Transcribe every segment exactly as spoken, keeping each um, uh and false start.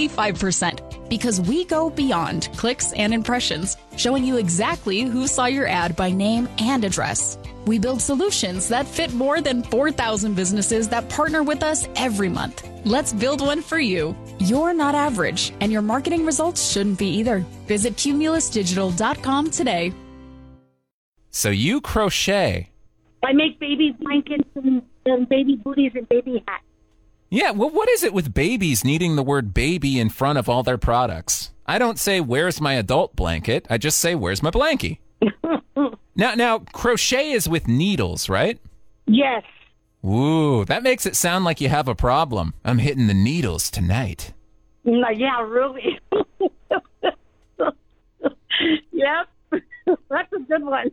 twenty-five percent. Because we go beyond clicks and impressions, showing you exactly who saw your ad by name and address. We build solutions that fit more than four thousand businesses that partner with us every month. Let's build one for you. You're not average, and your marketing results shouldn't be either. Visit cumulus digital dot com today. So you crochet. I make baby blankets and, and baby booties and baby hats. Yeah, well, what is it with babies needing the word baby in front of all their products? I don't say, where's my adult blanket? I just say, where's my blankie? now, now, crochet is with needles, right? Yes. Ooh, that makes it sound like you have a problem. I'm hitting the needles tonight. No, yeah, really. Yep. That's a good one.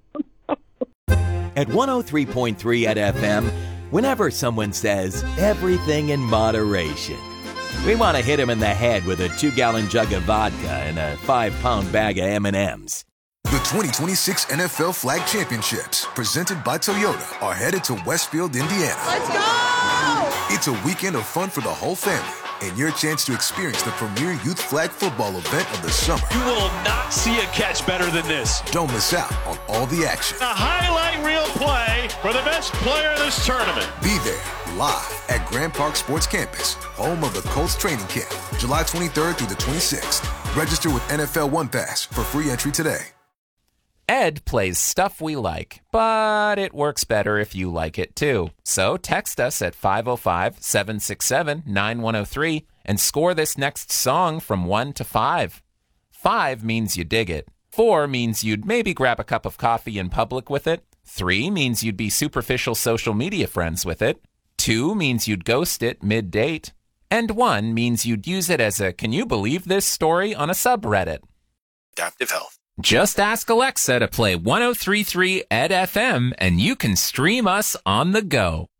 At one oh three point three at F M, whenever someone says everything in moderation, we want to hit them in the head with a two-gallon jug of vodka and a five-pound bag of M and M's. The twenty twenty-six N F L Flag Championships, presented by Toyota, are headed to Westfield, Indiana. Let's go! It's a weekend of fun for the whole family and your chance to experience the premier youth flag football event of the summer. You will not see a catch better than this. Don't miss out on all the action. A highlight reel play for the best player in this tournament. Be there live at Grand Park Sports Campus, home of the Colts training camp, July twenty-third through the twenty-sixth. Register with N F L One Pass for free entry today. Ed plays stuff we like, but it works better if you like it too. So text us at five oh five, seven six seven, nine one oh three and score this next song from one to five. Five means you dig it. Four means you'd maybe grab a cup of coffee in public with it. Three means you'd be superficial social media friends with it. Two means you'd ghost it mid-date. And one means you'd use it as a can you believe this story on a subreddit. Adaptive Health. Just ask Alexa to play one oh three point three Ed F M and you can stream us on the go.